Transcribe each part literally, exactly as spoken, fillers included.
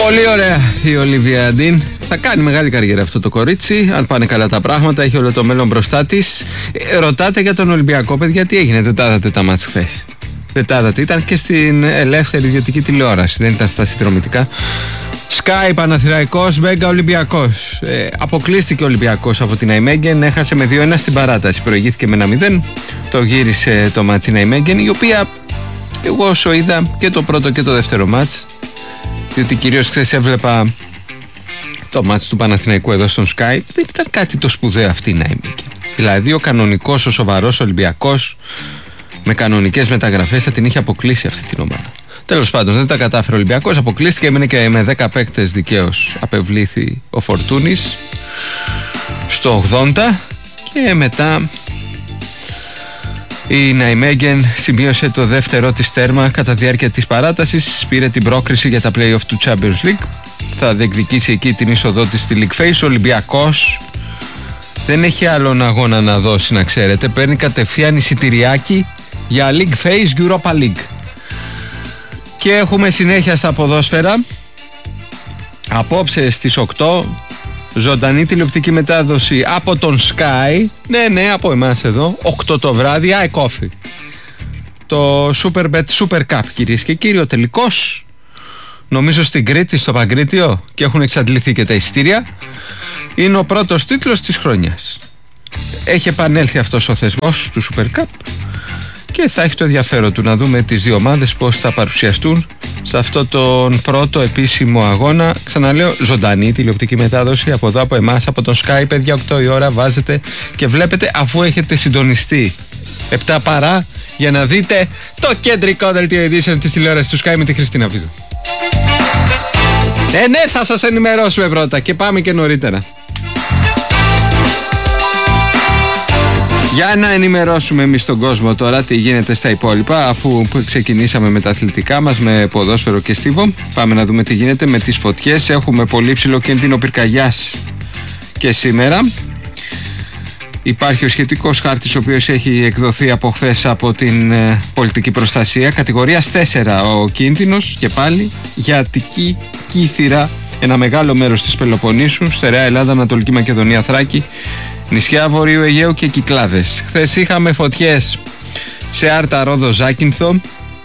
Πολύ ωραία η Ολίβια Ντίν. Θα κάνει μεγάλη καριέρα αυτό το κορίτσι. Αν πάνε καλά τα πράγματα, έχει όλο το μέλλον μπροστά της. Ε, ρωτάτε για τον Ολυμπιακό, παιδιά, τι έγινε, δεν τα είδατε τα μάτς χθες? Δεν τα είδατε, ήταν και στην ελεύθερη ιδιωτική τηλεόραση, δεν ήταν στα συνδρομητικά. Sky Παναθηναϊκός, Μέγκα Ολυμπιακός. Ε, αποκλείστηκε ο Ολυμπιακός από την Αϊμέγγεν, έχασε με δύο ένα στην παράταση. Προηγήθηκε με ένα μηδέν. Το γύρισε το μάτς η Αϊμέγγεν, η οποία εγώ όσο είδα και το πρώτο και το δεύτερο μάτς, διότι κυρίως χθες έβλεπα το μάτς του Παναθηναϊκού εδώ στον Sky, δεν ήταν κάτι το σπουδαίο αυτή η Αϊμέγγεν. Δηλαδή ο κανονικός, ο σοβαρός Ολυμπιακός με κανονικές μεταγραφές θα την είχε αποκλείσει αυτή την ομάδα. Τέλος πάντων, δεν τα κατάφερε ο Ολυμπιακός, αποκλείστηκε, έμεινε και με δέκα παίκτες δικαίως. Απευλήθη ο Φορτούνης στο ογδόντα και μετά η Ναϊμέγγεν σημείωσε το δεύτερο της τέρμα κατά διάρκεια της παράτασης, πήρε την πρόκριση για τα play-off του Champions League, θα διεκδικήσει εκεί την είσοδό της στη League Phase. Ο Ολυμπιακός δεν έχει άλλον αγώνα να δώσει, να ξέρετε, παίρνει κατευθείαν εισιτηριάκι για League Phase, Europa League. Και έχουμε συνέχεια στα ποδόσφαιρα. Απόψε στις οκτώ ζωντανή τηλεοπτική μετάδοση από τον Sky. Ναι, ναι, από εμάς εδώ. οκτώ το βράδυ, I Coffee. Το Superbet Super Cup, κυρίες και κύριοι, ο τελικός. Νομίζω στην Κρήτη, στο Παγκρίτιο, και έχουν εξαντληθεί και τα εισιτήρια. Είναι ο πρώτος τίτλος της χρονιάς. Έχει επανέλθει αυτός ο θεσμός του Super Cup και θα έχει το ενδιαφέρον του να δούμε τις δύο ομάδες πώς θα παρουσιαστούν σε αυτό τον πρώτο επίσημο αγώνα. Ξαναλέω, ζωντανή τηλεοπτική μετάδοση από εδώ, από εμάς, από τον Sky. Παιδιά, οκτώ η ώρα βάζετε και βλέπετε, αφού έχετε συντονιστεί επτά παρά, για να δείτε το κεντρικό δελτίο edition της τηλεόρασης του Sky με τη Χριστίνα Βίδου. Ε, ναι, θα σας ενημερώσουμε πρώτα και πάμε και νωρίτερα. Για να ενημερώσουμε εμείς τον κόσμο τώρα τι γίνεται στα υπόλοιπα, αφού ξεκινήσαμε με τα αθλητικά μας, με ποδόσφαιρο και στίβο. Πάμε να δούμε τι γίνεται με τις φωτιές. Έχουμε πολύ ψηλό κίνδυνο πυρκαγιάς και σήμερα. Υπάρχει ο σχετικός χάρτης, ο οποίος έχει εκδοθεί από χθες από την ε, πολιτική προστασία. Κατηγορίας τέσσερα ο κίνδυνος, και πάλι για Αττική, Κύθυρα, ένα μεγάλο μέρος της Πελοποννήσου, Στερεά Ελλάδα, Ανατολική Μακεδονία, Θράκη, νησιά Βορείου Αιγαίου και Κυκλάδες. Χθες είχαμε φωτιές σε Άρτα, Ρόδο, Ζάκυνθο.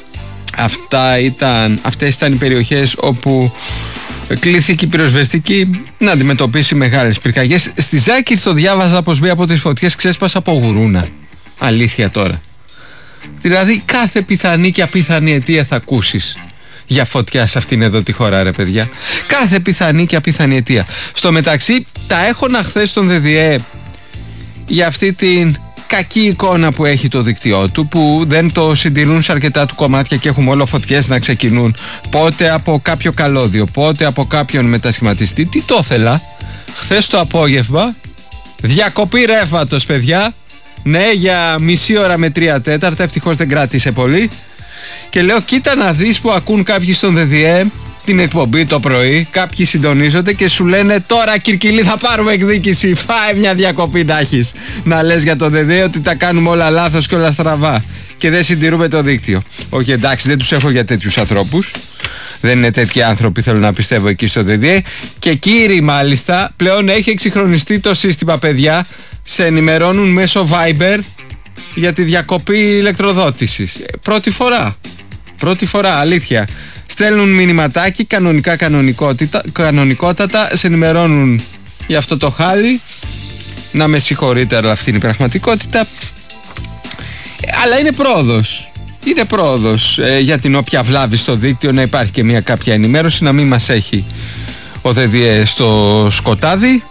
Αυτά ήταν, αυτές ήταν οι περιοχές όπου κλήθηκε η πυροσβεστική να αντιμετωπίσει μεγάλες πυρκαγιές. Στη Ζάκυνθο διάβαζα πως μία από τις φωτιές ξέσπασε από γουρούνα. Αλήθεια τώρα. Δηλαδή κάθε πιθανή και απίθανη αιτία θα ακούσεις για φωτιά σε αυτήν εδώ τη χώρα, ρε παιδιά. Κάθε πιθανή και απίθανη αιτία. Στο μεταξύ τα έχωνα χθες στον ΔΔΕ για αυτή την κακή εικόνα που έχει το δίκτυό του, που δεν το συντηρούν σε αρκετά του κομμάτια και έχουμε όλο φωτιές να ξεκινούν πότε από κάποιο καλώδιο, πότε από κάποιον μετασχηματιστή. Τι το ήθελα χθες το απόγευμα? Διακοπή ρεύματος, παιδιά. Ναι, για μισή ώρα με τρία τέταρτα. Ευτυχώς δεν κράτησε πολύ. Και λέω, κοίτα να δεις που ακούν κάποιοι στον ΔΔΕ την εκπομπή το πρωί, κάποιοι συντονίζονται και σου λένε, τώρα Κυρκυλή θα πάρουμε εκδίκηση, φάε μια διακοπή να έχεις. Να λες για το ΔΔΕ ότι τα κάνουμε όλα λάθος και όλα στραβά και δεν συντηρούμε το δίκτυο. Όχι, εντάξει, δεν τους έχω για τέτοιους ανθρώπους. Δεν είναι τέτοιοι άνθρωποι, θέλω να πιστεύω, εκεί στο ΔΔΕ. Και κύριοι, μάλιστα, πλέον έχει εξυγχρονιστεί το σύστημα, παιδιά. Σε ενημερώνουν μέσω Viber για τη διακοπή ηλεκτροδότησης. Πρώτη φορά. Πρώτη φορά, αλήθεια. Στέλνουν μηνυματάκι, κανονικά κανονικότατα, σε ενημερώνουν για αυτό το χάλι. Να με συγχωρείτε, αλλά αυτή είναι η πραγματικότητα. Αλλά είναι πρόοδος. Είναι πρόοδος ε, για την όποια βλάβη στο δίκτυο να υπάρχει και μια κάποια ενημέρωση, να μην μας έχει ο ΔΔΕ στο σκοτάδι.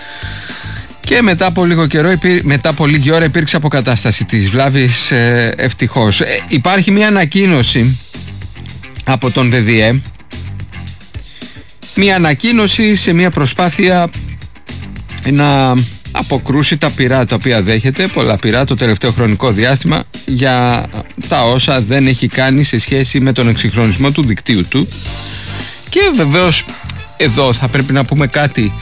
Και μετά από λίγο καιρό, μετά από λίγη ώρα υπήρξε αποκατάσταση της βλάβης, ε, ευτυχώς. Ε, υπάρχει μια ανακοίνωση από τον ΔΔΕ, μια ανακοίνωση σε μια προσπάθεια να αποκρούσει τα πυρά τα οποία δέχεται, πολλά πυρά το τελευταίο χρονικό διάστημα, για τα όσα δεν έχει κάνει σε σχέση με τον εξυγχρονισμό του δικτύου του. Και βεβαίως εδώ θα πρέπει να πούμε κάτι.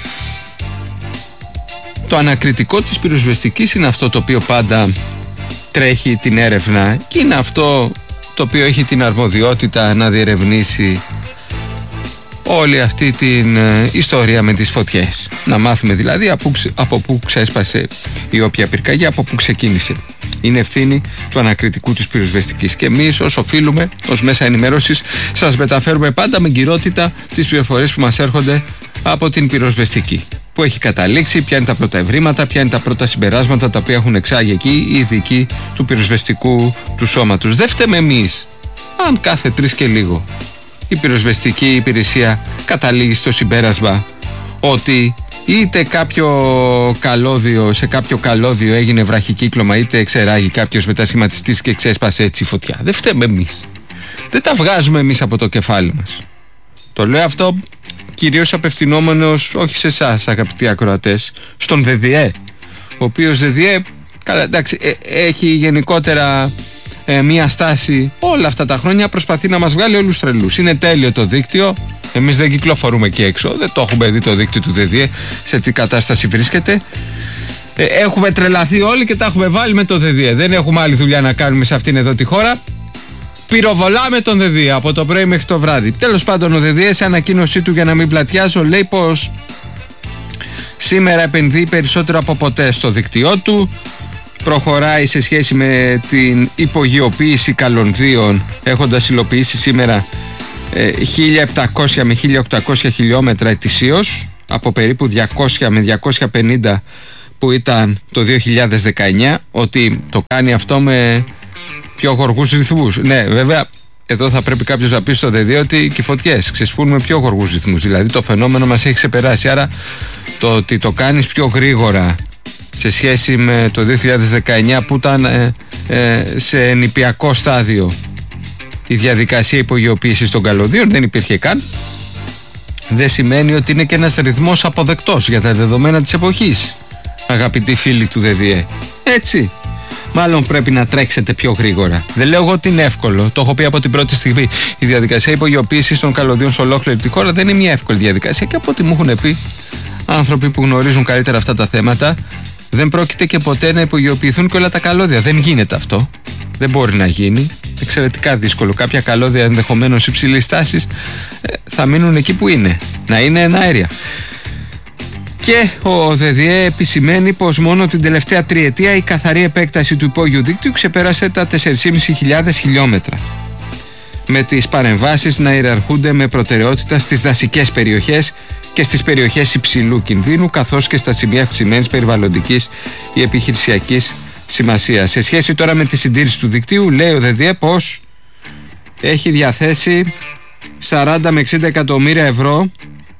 Το ανακριτικό της πυροσβεστικής είναι αυτό το οποίο πάντα τρέχει την έρευνα και είναι αυτό το οποίο έχει την αρμοδιότητα να διερευνήσει όλη αυτή την ε, ιστορία με τις φωτιές. Να μάθουμε δηλαδή από, από πού ξέσπασε η όποια πυρκαγιά, από πού ξεκίνησε. Είναι ευθύνη του ανακριτικού της πυροσβεστικής. Και εμείς, ως οφείλουμε, ως μέσα ενημέρωσης, σας μεταφέρουμε πάντα με εγκυρότητα τις πληροφορίες που μας έρχονται από την πυροσβεστική. Που έχει καταλήξει, ποια είναι τα πρώτα ευρήματα, ποια είναι τα πρώτα συμπεράσματα τα οποία έχουν εξάγει εκεί οι ειδικοί του πυροσβεστικού του σώματος. Δεν φταίμε εμείς αν κάθε τρεις και λίγο η πυροσβεστική υπηρεσία καταλήγει στο συμπέρασμα ότι είτε κάποιο καλώδιο, σε κάποιο καλώδιο έγινε βραχικύκλωμα, είτε εξεράγει κάποιος μετασχηματιστής και ξέσπασε έτσι η φωτιά. Δεν φταίμε εμείς. Δεν τα βγάζουμε εμείς από το κεφάλι μας. Το λέω αυτό κυρίως απευθυνόμενος όχι σε εσάς, αγαπητοί ακροατές, στον ΔΔΕ, ο οποίος ΔΔΕ, καλά, εντάξει, ε, έχει γενικότερα ε, μία στάση όλα αυτά τα χρόνια, προσπαθεί να μας βγάλει όλους τρελούς. Είναι τέλειο το δίκτυο, εμείς δεν κυκλοφορούμε εκεί έξω, δεν το έχουμε δει το δίκτυο του ΔΔΕ σε τι κατάσταση βρίσκεται. Ε, έχουμε τρελαθεί όλοι και τα έχουμε βάλει με το ΔΔΕ. Δεν έχουμε άλλη δουλειά να κάνουμε σε αυτήν εδώ τη χώρα. Πυροβολάμε τον ΔΔΕ από το πρωί μέχρι το βράδυ. Τέλος πάντων, ο ΔΔΕ σε ανακοίνωσή του, για να μην πλατιάζω, λέει πως σήμερα επενδύει περισσότερο από ποτέ στο δίκτυό του. Προχωράει σε σχέση με την υπογειοποίηση καλωδίων, έχοντας υλοποιήσει σήμερα ε, χίλια επτακόσια με χίλια οκτακόσια χιλιόμετρα ετησίως, από περίπου διακόσια με διακόσια πενήντα που ήταν το δύο χιλιάδες δεκαεννιά. Ότι το κάνει αυτό με πιο γοργούς ρυθμούς. Ναι, βέβαια, εδώ θα πρέπει κάποιος να πει στο ΔΔΕ ότι και οι φωτιές ξεσπούν με πιο γοργούς ρυθμούς. Δηλαδή το φαινόμενο μας έχει ξεπεράσει. Άρα το ότι το κάνεις πιο γρήγορα σε σχέση με το δύο χιλιάδες δεκαεννιά που ήταν ε, ε, σε νηπιακό στάδιο η διαδικασία υπογειοποίησης των καλωδίων, δεν υπήρχε καν, δεν σημαίνει ότι είναι και ένας ρυθμός αποδεκτός για τα δεδομένα της εποχής, αγαπητοί φίλοι του ΔΔΕ. Έτσι. Μάλλον πρέπει να τρέξετε πιο γρήγορα. Δεν λέω εγώ ότι είναι εύκολο. Το έχω πει από την πρώτη στιγμή. Η διαδικασία υπογειοποίησης των καλωδίων σε ολόκληρη τη χώρα δεν είναι μια εύκολη διαδικασία, και από ό,τι μου έχουν πει άνθρωποι που γνωρίζουν καλύτερα αυτά τα θέματα, δεν πρόκειται και ποτέ να υπογειοποιηθούν και όλα τα καλώδια. Δεν γίνεται αυτό. Δεν μπορεί να γίνει. Εξαιρετικά δύσκολο. Κάποια καλώδια ενδεχομένως υψηλής τάσης ε, θα μείνουν εκεί που είναι. Να είναι εναέρια. Και ο ΔΔΕ επισημαίνει πως μόνο την τελευταία τριετία η καθαρή επέκταση του υπόγειου δίκτυου ξεπέρασε τα τέσσερις χιλιάδες πεντακόσια χιλιόμετρα. Με τις παρεμβάσεις να ιεραρχούνται με προτεραιότητα στις δασικές περιοχές και στις περιοχές υψηλού κινδύνου, καθώς και στα σημεία αυξημένης περιβαλλοντικής ή επιχειρησιακής σημασίας. Σε σχέση τώρα με τη συντήρηση του δικτύου, λέει ο ΔΔΕ πως έχει διαθέσει σαράντα με εξήντα εκατομμύρια ευρώ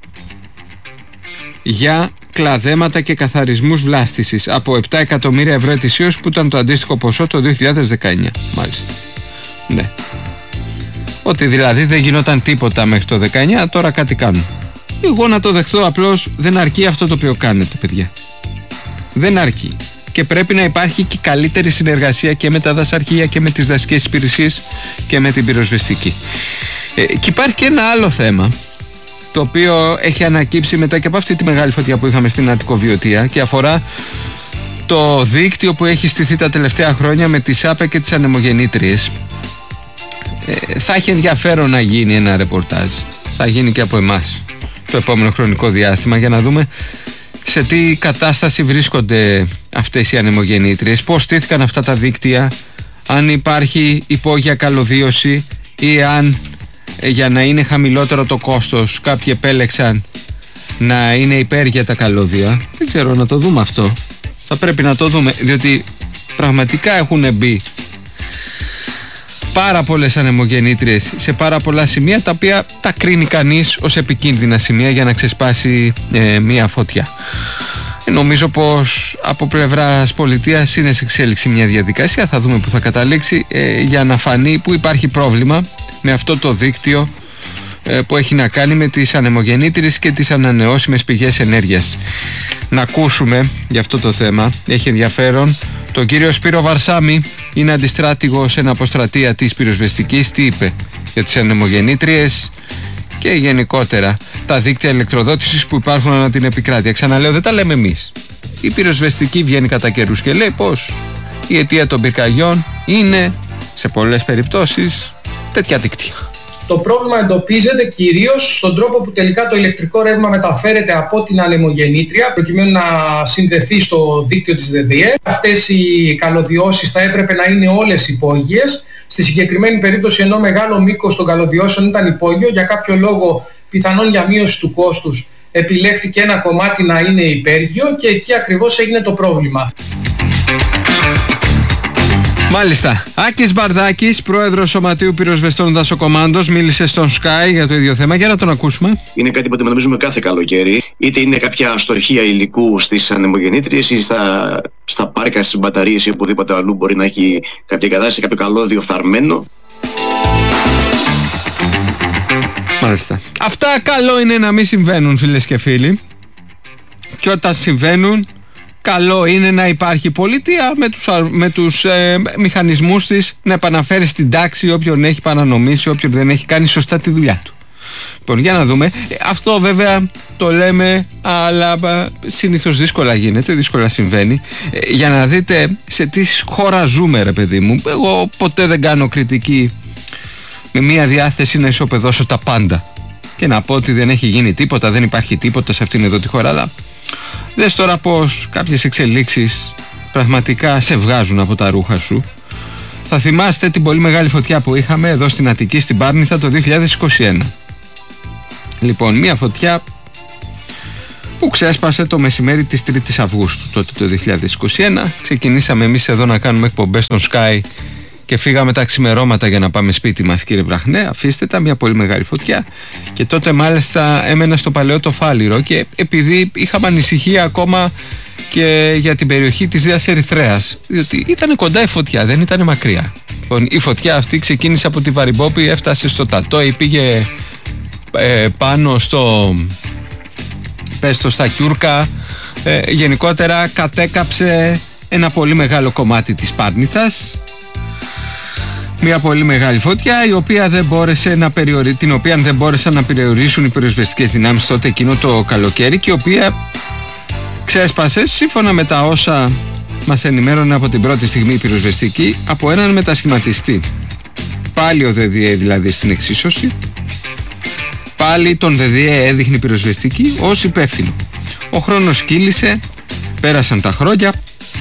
για κλαδέματα και καθαρισμούς βλάστησης, από επτά εκατομμύρια ευρώ ετησίως που ήταν το αντίστοιχο ποσό το δύο χιλιάδες δεκαεννιά. Μάλιστα. Ναι. Ότι δηλαδή δεν γινόταν τίποτα μέχρι το δεκαεννιά, τώρα κάτι κάνουν. Εγώ να το δεχθώ, απλώς δεν αρκεί αυτό το οποίο κάνετε, παιδιά. Δεν αρκεί. Και πρέπει να υπάρχει και καλύτερη συνεργασία και με τα δασαρχεία και με τις δασικές υπηρεσίες και με την πυροσβεστική. Ε, και υπάρχει και ένα άλλο θέμα, το οποίο έχει ανακύψει μετά και από αυτή τη μεγάλη φωτιά που είχαμε στην Αττικοβιωτία, και αφορά το δίκτυο που έχει στηθεί τα τελευταία χρόνια με τις ΑΠΕ και τις ανεμογεννήτριες. Ε, θα έχει ενδιαφέρον να γίνει ένα ρεπορτάζ. Θα γίνει και από εμάς το επόμενο χρονικό διάστημα, για να δούμε σε τι κατάσταση βρίσκονται αυτές οι ανεμογεννήτριες, πώς στήθηκαν αυτά τα δίκτυα, αν υπάρχει υπόγεια καλωδίωση ή αν ε, για να είναι χαμηλότερο το κόστος κάποιοι επέλεξαν να είναι υπέρ για τα καλώδια. Δεν ξέρω, να το δούμε αυτό. Θα πρέπει να το δούμε, διότι πραγματικά έχουν μπει πάρα πολλές ανεμογεννήτριες σε πάρα πολλά σημεία, τα οποία τα κρίνει κανείς ως επικίνδυνα σημεία για να ξεσπάσει ε, μία φωτιά. Ε, νομίζω πως από πλευράς πολιτείας είναι σε εξέλιξη μια διαδικασία, θα δούμε που θα καταλήξει, ε, για να φανεί που υπάρχει πρόβλημα με αυτό το δίκτυο ε, που έχει να κάνει με τις ανεμογεννήτριες και τις ανανεώσιμες πηγές ενέργειας. Να ακούσουμε για αυτό το θέμα, έχει ενδιαφέρον, τον κύριο Σπύρο Βαρσάμι, είναι αντιστράτηγος εν αποστρατεία της πυροσβεστικής. Τι είπε για τις ανεμογεννήτριες και γενικότερα τα δίκτυα ηλεκτροδότησης που υπάρχουν ανά την επικράτεια. Ξαναλέω, δεν τα λέμε εμείς. Η πυροσβεστική βγαίνει κατά καιρούς και λέει πως η αιτία των πυρκαγιών είναι σε πολλές περιπτώσεις τέτοια δίκτυα. Το πρόβλημα εντοπίζεται κυρίως στον τρόπο που τελικά το ηλεκτρικό ρεύμα μεταφέρεται από την ανεμογεννήτρια προκειμένου να συνδεθεί στο δίκτυο της ΔΔΕ. Αυτές οι καλωδιώσεις θα έπρεπε να είναι όλες υπόγειες. Στη συγκεκριμένη περίπτωση, ενώ μεγάλο μήκος των καλωδιώσεων ήταν υπόγειο, για κάποιο λόγο πιθανόν για μείωση του κόστους επιλέχθηκε ένα κομμάτι να είναι υπέργειο και εκεί ακριβώς έγινε το πρόβλημα. Μάλιστα. Άκης Μπαρδάκης, πρόεδρος Σωματείου Πυροσβεστών Δασοκομάντος, μίλησε στον Sky για το ίδιο θέμα. Για να τον ακούσουμε. Είναι κάτι που αντιμετωπίζουμε κάθε καλοκαίρι. Είτε είναι κάποια αστοχία υλικού στις ανεμογεννήτριες ή στα, στα πάρκα, στις μπαταρίες ή οπουδήποτε αλλού μπορεί να έχει κάποια κατάσταση, κάποιο καλώδιο φθαρμένο. Μάλιστα. Αυτά καλό είναι να μην συμβαίνουν, φίλες και φίλοι. Και όταν συμβαίνουν, καλό είναι να υπάρχει πολιτεία με τους, με τους ε, μηχανισμούς της να επαναφέρει στην τάξη όποιον έχει παρανομήσει, όποιον δεν έχει κάνει σωστά τη δουλειά του. Λοιπόν, για να δούμε. Ε, αυτό βέβαια το λέμε, αλλά ε, συνήθως δύσκολα γίνεται, δύσκολα συμβαίνει. Ε, για να δείτε σε τι χώρα ζούμε, ρε παιδί μου. Εγώ ποτέ δεν κάνω κριτική με μια διάθεση να ισοπεδώσω τα πάντα και να πω ότι δεν έχει γίνει τίποτα, δεν υπάρχει τίποτα σε αυτήν εδώ τη χώρα, αλλά δες τώρα πως κάποιες εξελίξεις πραγματικά σε βγάζουν από τα ρούχα σου. Θα θυμάστε την πολύ μεγάλη φωτιά που είχαμε εδώ στην Αττική, στην Πάρνηθα, το δύο χιλιάδες είκοσι ένα. Λοιπόν, μια φωτιά που ξέσπασε το μεσημέρι της τρίτης Αυγούστου τότε το δύο χιλιάδες είκοσι ένα. Ξεκινήσαμε εμείς εδώ να κάνουμε εκπομπές στον Sky και φύγαμε τα ξημερώματα για να πάμε σπίτι μας, κύριε Βραχνέ. Αφήστε τα, μια πολύ μεγάλη φωτιά. Και τότε μάλιστα έμενα στο παλαιό το Φάληρο και επειδή είχαμε ανησυχία ακόμα και για την περιοχή της Δίας Ερυθρέας, διότι ήταν κοντά η φωτιά, δεν ήταν μακριά. Λοιπόν, η φωτιά αυτή ξεκίνησε από τη Βαριμπόπη, έφτασε στο Τατόι, πήγε ε, πάνω στο πες το στα Κιούρκα, ε, γενικότερα κατέκαψε ένα πολύ μεγάλο κομμάτι της Πάρνηθας. Μια πολύ μεγάλη φωτιά η οποία δεν μπόρεσε να περιορι... την οποία δεν μπόρεσαν να περιορίσουν οι πυροσβεστικές δυνάμεις τότε εκείνο το καλοκαίρι και η οποία ξέσπασε σύμφωνα με τα όσα μας ενημέρωνε από την πρώτη στιγμή η πυροσβεστική από έναν μετασχηματιστή. Πάλι ο ΔΔΕ δηλαδή στην εξίσωση, πάλι τον ΔΔΕ έδειχνε η πυροσβεστική ως υπεύθυνο. Ο χρόνος κύλησε, πέρασαν τα χρόνια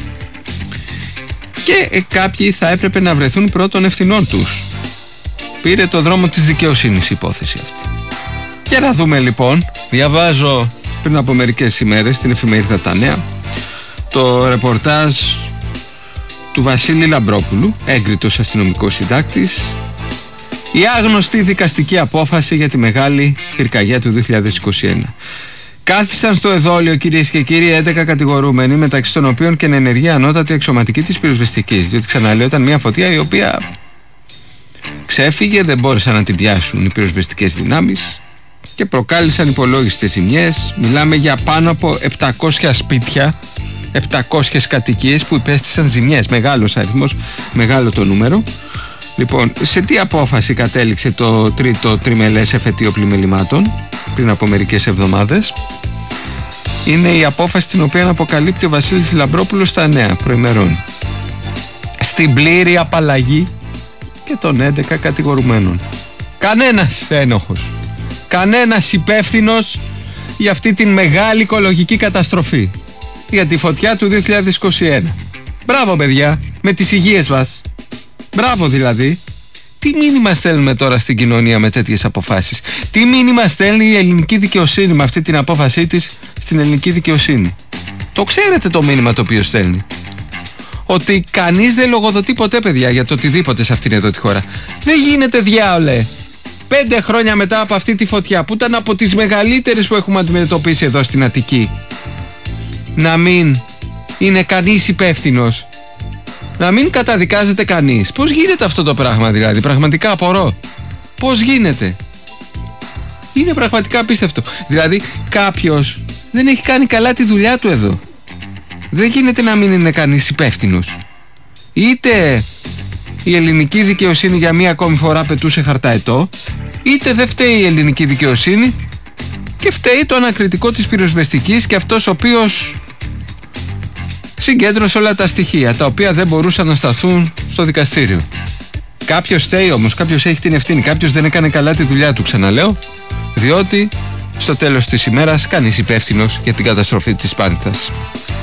και κάποιοι θα έπρεπε να βρεθούν πρώτων ευθυνών τους. Πήρε το δρόμο της δικαιοσύνης η υπόθεση αυτή. Για να δούμε λοιπόν, διαβάζω πριν από μερικές ημέρες στην εφημερίδα Τα Νέα το ρεπορτάζ του Βασίλη Λαμπρόπουλου, έγκριτος αστυνομικός συντάκτης, η άγνωστη δικαστική απόφαση για τη μεγάλη πυρκαγιά του δύο χιλιάδες είκοσι ένα. Κάθισαν στο εδόλιο, κυρίες και κύριοι, έντεκα κατηγορούμενοι, μεταξύ των οποίων και ενεργή ανώτατη αξιωματική της πυροσβεστικής. Διότι ξαναλέω, ήταν μια φωτιά η οποία ξέφυγε, δεν μπόρεσαν να την πιάσουν οι πυροσβεστικές δυνάμεις και προκάλεσαν υπολόγιστες ζημιές. Μιλάμε για πάνω από επτακόσια σπίτια, επτακόσιες κατοικίες που υπέστησαν ζημιές. Μεγάλος αριθμός, μεγάλο το νούμερο. Λοιπόν, σε τι απόφαση κατέληξε το τρίτο τριμελές εφετείο πλημελημάτων πριν από μερικές εβδομάδες? Είναι η απόφαση την οποία αποκαλύπτει ο Βασίλης Λαμπρόπουλος στα Νέα προημερών. Στην πλήρη απαλλαγή και των έντεκα κατηγορουμένων. Κανένας ένοχος, κανένας υπεύθυνος για αυτή την μεγάλη οικολογική καταστροφή, για τη φωτιά του δύο χιλιάδες είκοσι ένα. Μπράβο παιδιά, με τις υγείες μας. Μπράβο δηλαδή. Τι μήνυμα στέλνουμε τώρα στην κοινωνία με τέτοιες αποφάσεις? Τι μήνυμα στέλνει η ελληνική δικαιοσύνη με αυτή την απόφασή της στην ελληνική δικαιοσύνη? Το ξέρετε το μήνυμα το οποίο στέλνει? Ότι κανείς δεν λογοδοτεί ποτέ, παιδιά, για το οτιδήποτε σε αυτήν εδώ τη χώρα. Δεν γίνεται, διάολε, πέντε χρόνια μετά από αυτή τη φωτιά που ήταν από τις μεγαλύτερες που έχουμε αντιμετωπίσει εδώ στην Αττική, να μην είναι κανείς υπεύθυνος, να μην καταδικάζεται κανείς. Πώς γίνεται αυτό το πράγμα δηλαδή? Πραγματικά απορώ. Πώς γίνεται? Είναι πραγματικά απίστευτο. Δηλαδή κάποιος δεν έχει κάνει καλά τη δουλειά του εδώ. Δεν γίνεται να μην είναι κανείς υπεύθυνος. Είτε η ελληνική δικαιοσύνη για μία ακόμη φορά πετούσε χαρταετό, είτε δεν φταίει η ελληνική δικαιοσύνη και φταίει το ανακριτικό της πυροσβεστικής και αυτός ο οποίος συγκέντρωσε όλα τα στοιχεία τα οποία δεν μπορούσαν να σταθούν στο δικαστήριο. Κάποιος φταίει όμως, κάποιος έχει την ευθύνη, κάποιος δεν έκανε καλά τη δουλειά του, ξαναλέω, διότι στο τέλος της ημέρας κανείς υπεύθυνος για την καταστροφή της Πάνθας.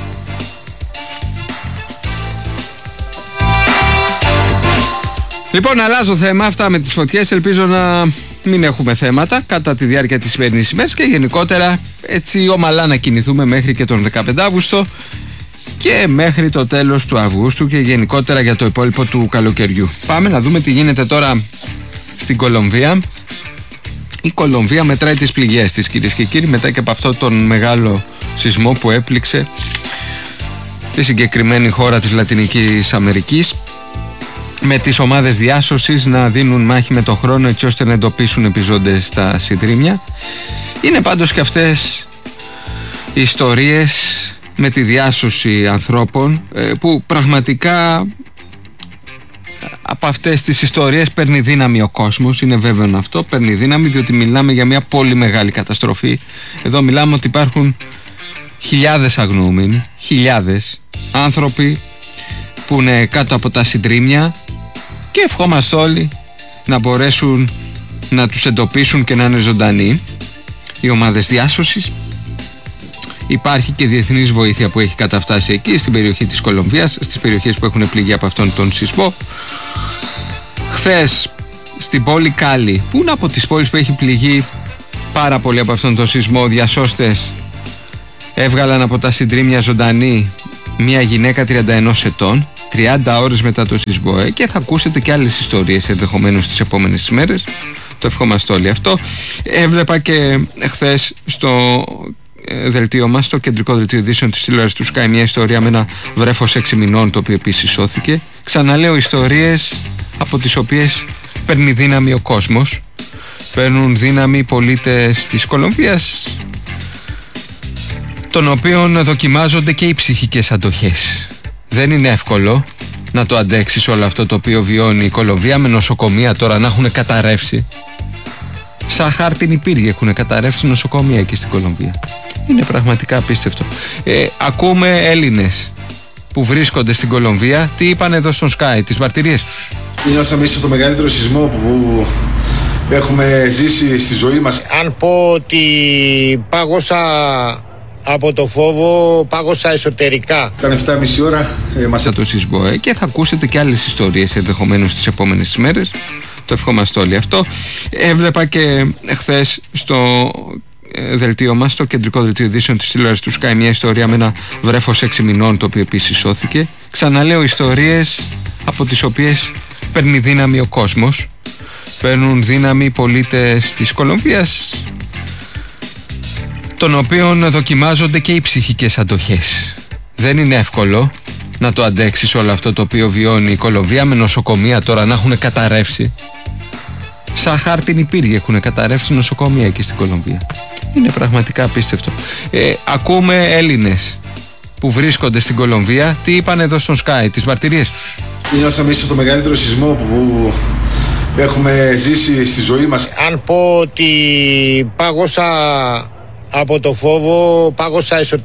Λοιπόν, αλλάζω θέμα, αυτά με τις φωτιές, ελπίζω να μην έχουμε θέματα κατά τη διάρκεια της σημερινής ημέρας και γενικότερα έτσι ομαλά να κινηθούμε μέχρι και τον δεκαπέντε Αύγουστο και μέχρι το τέλος του Αυγούστου και γενικότερα για το υπόλοιπο του καλοκαιριού. Πάμε να δούμε τι γίνεται τώρα στην Κολομβία. Η Κολομβία μετράει τις πληγές της, κυρίες και κύριοι, μετά και από αυτό τον μεγάλο σεισμό που έπληξε τη συγκεκριμένη χώρα της Λατινικής Αμερικής, με τις ομάδες διάσωσης να δίνουν μάχη με το χρόνο έτσι ώστε να εντοπίσουν επιζώντες στα συντρίμμια. Είναι πάντως και αυτές οι ιστορίες με τη διάσωση ανθρώπων που πραγματικά από αυτές τις ιστορίες παίρνει δύναμη ο κόσμος. Είναι βέβαιο αυτό, παίρνει δύναμη διότι μιλάμε για μια πολύ μεγάλη καταστροφή. Εδώ μιλάμε ότι υπάρχουν χιλιάδες αγνοούμενοι, χιλιάδες άνθρωποι που είναι κάτω από τα συντρίμμια και ευχόμαστε όλοι να μπορέσουν να τους εντοπίσουν και να είναι ζωντανοί οι ομάδες διάσωσης. Υπάρχει και διεθνής βοήθεια που έχει καταφτάσει εκεί στην περιοχή της Κολομβίας, στις περιοχές που έχουν πληγεί από αυτόν τον σεισμό. Χθες στην πόλη Κάλι, που είναι από τις πόλεις που έχει πληγεί πάρα πολύ από αυτόν τον σεισμό, διασώστες έβγαλαν από τα συντρίμμια ζωντανή μια γυναίκα τριάντα ενός ετών, τριάντα ώρες μετά το σεισμό, ε, και θα ακούσετε και άλλες ιστορίες ενδεχομένως τις επόμενες ημέρες. Το ευχόμαστε όλοι αυτό. Έβλεπα και χθες στο δελτίο μας, στο κεντρικό δελτίο ειδήσεων της τηλεόρασης του Sky, μια ιστορία με ένα βρέφος έξι μηνών το οποίο επίσης σώθηκε. Ξαναλέω, ιστορίες από τις οποίες παίρνει δύναμη ο κόσμος, παίρνουν δύναμη οι πολίτες της Κολομβίας, των οποίων δοκιμάζονται και οι ψυχικές αντοχές. Δεν είναι εύκολο να το αντέξεις όλο αυτό το οποίο βιώνει η Κολομβία, με νοσοκομεία τώρα να έχουν καταρρεύσει. Σαν χάρτινη πύργη έχουν καταρρεύσει νοσοκομεία εκεί στην Κολομβία. Είναι πραγματικά απίστευτο. Ε, ακούμε Έλληνες που βρίσκονται στην Κολομβία τι είπαν εδώ στον Sky, τις μαρτυρίες τους. Νιώσαμε ίσως το μεγαλύτερο σεισμό που έχουμε ζήσει στη ζωή μας. Αν πω ότι πάγωσα από το φόβο, πάγωσα εσωτερικά. Ήταν εφτά και μισή ώρα ε, μας το σεισμό, ε, και θα ακούσετε και άλλες ιστορίες ενδεχομένως τις επόμενες ημέρες. Το ευχόμαστε όλοι αυτό. Έβλεπα και χθες στο δελτίο μας, στο κεντρικό δελτίο ειδήσεων της τηλεόρασης του Sky, μια ιστορία με ένα βρέφος έξι μηνών το οποίο επίσης σώθηκε. Ξαναλέω, ιστορίες από τις οποίες παίρνει δύναμη ο κόσμος, παίρνουν δύναμη οι πολίτες της Κολομβίας, των οποίων δοκιμάζονται και οι ψυχικές αντοχές. Δεν είναι εύκολο να το αντέξεις όλο αυτό το οποίο βιώνει η Κολομβία, με νοσοκομεία τώρα να έχουν καταρρεύσει. Σαν χάρτινη πύργη έχουν καταρρεύσει νοσοκομεία εκεί στην Κολομβία. Είναι πραγματικά απίστευτο. Ε, ακούμε Έλληνες που βρίσκονται στην Κολομβία τι είπαν εδώ στον Sky, τις μαρτυρίες τους. Νιώσαμε ίσως το μεγαλύτερο σεισμό που έχουμε ζήσει στη ζωή μας. Αν πω ότι πάγωσα από το φόβο, πάγωσα εσωτερικά.